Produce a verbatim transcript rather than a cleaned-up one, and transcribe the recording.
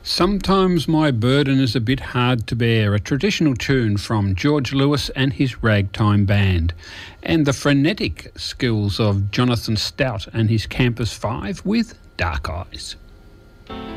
Sometimes My Burden is a Bit Hard to Bear, a traditional tune from George Lewis and his ragtime band, and the frenetic skills of Jonathan Stout and his Campus Five with Dark Eyes.